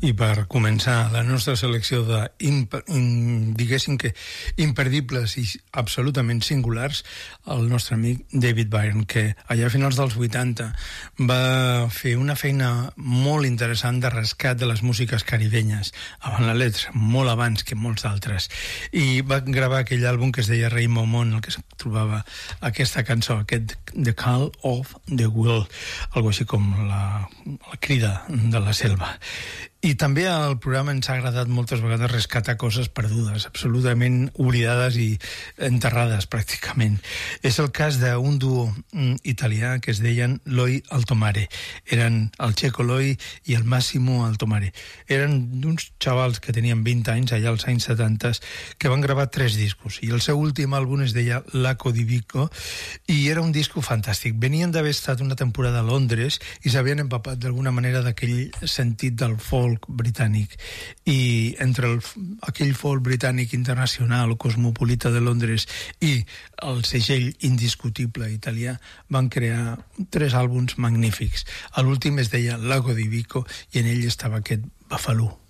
I per començar la nostra selecció de, diguéssim que, imperdibles i absolutament singulars, el nostre amic David Byrne, que allà a finals dels 80 va fer una feina molt interessant de rescat de les músiques caribenyes, avant la letra, molt abans que molts d'altres. I va gravar aquell àlbum que es deia Rei Momon, en el que es trobava aquesta cançó, aquest The Call of the Will, algo així com la crida de la selva. I també al programa ens ha agradat moltes vegades rescatar coses perdudes, absolutament oblidades i enterrades, pràcticament. És el cas d'un duo italià que es deien Loi Altomare. Eren el Checo Loi i el Massimo Altomare. Eren uns xavals que tenien 20 anys, allà als anys 70, que van gravar 3 discos. I el seu últim àlbum es deia Lago di Vico, i era un disco fantàstic. Venien d'haver estat una temporada a Londres i s'havien empapat d'alguna manera d'aquell sentit del folk britànic, i entre aquell folk britànic internacional o cosmopolita de Londres i el segell indiscutible italià van crear 3 àlbums magnífics. L'últim es deia Lago di Vico i en ell estava aquest Bafalù.